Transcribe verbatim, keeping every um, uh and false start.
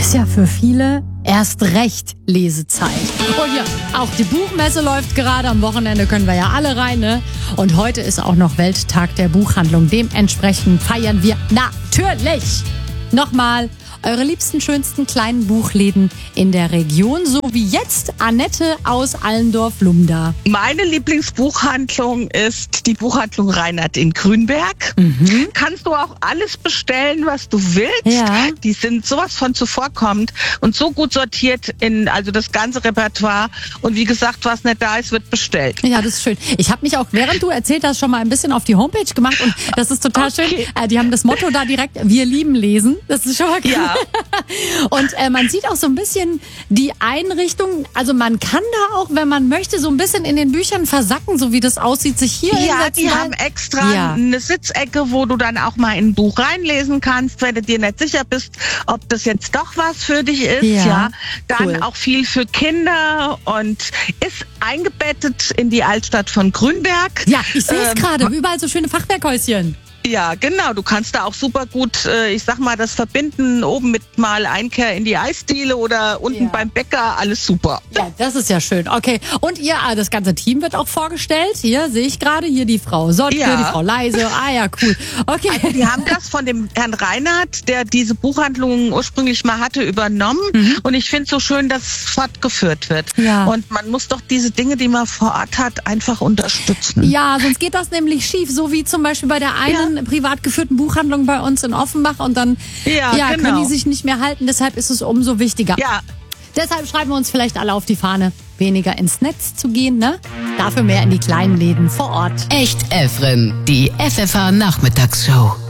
ist ja für viele erst recht Lesezeit. Und ja, auch die Buchmesse läuft gerade. Am Wochenende können wir ja alle rein, ne? Und heute ist auch noch Welttag der Buchhandlung. Dementsprechend feiern wir natürlich nochmal eure liebsten, schönsten kleinen Buchläden in der Region, so wie jetzt Annette aus Allendorf-Lumda. Meine Lieblingsbuchhandlung ist die Buchhandlung Reinhardt in Grünberg. Mhm. Kannst du auch alles bestellen, was du willst. Ja. Die sind sowas von zuvorkommend und so gut sortiert in also das ganze Repertoire. Und wie gesagt, was nicht da ist, wird bestellt. Ja, das ist schön. Ich habe mich auch, während du erzählt hast, schon mal ein bisschen auf die Homepage gemacht und das ist total Okay. schön. Äh, die haben das Motto da direkt, wir lieben lesen. Das ist schon mal cool. Ja. Und äh, man sieht auch so ein bisschen die Einrichtung, also man kann da auch, wenn man möchte, so ein bisschen in den Büchern versacken, so wie das aussieht, sich hier Ja, hinsetzen. die weil- haben extra Ja. eine Sitzecke, wo du dann auch mal in ein Buch reinlesen kannst, wenn du dir nicht sicher bist, ob das jetzt doch was für dich ist. Ja, Ja, dann cool. auch viel für Kinder und ist eingebettet in die Altstadt von Grünberg. Ja, ich sehe es Ähm, gerade, überall so schöne Fachwerkhäuschen. Ja, genau. Du kannst da auch super gut, äh, ich sag mal, das verbinden, oben mit mal Einkehr in die Eisdiele oder unten Ja. beim Bäcker, alles super. Ja, das ist ja schön. Okay. Und ihr, ah, das ganze Team wird auch vorgestellt. Hier sehe ich gerade, hier die Frau Sottke, Ja. die Frau Leise. Ah ja, cool. Okay. Also die haben das von dem Herrn Reinhardt, der diese Buchhandlung ursprünglich mal hatte, übernommen. Und ich finde es so schön, dass es fortgeführt wird. Ja. Und man muss doch diese Dinge, die man vor Ort hat, einfach unterstützen. Ja, sonst geht das nämlich schief, so wie zum Beispiel bei der einen privat geführten Buchhandlung bei uns in Offenbach und dann Ja, ja, genau. können die sich nicht mehr halten, deshalb ist es umso wichtiger. Ja, Deshalb schreiben wir uns vielleicht alle auf die Fahne, weniger ins Netz zu gehen, ne? Dafür mehr in die kleinen Läden vor Ort. Echt Efren, die F F H Nachmittagsshow.